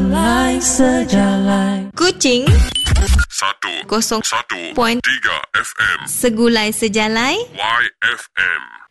Sejalai, sejalai. Kucing 101.3 01.3 FM Segulai Sejalai YFM.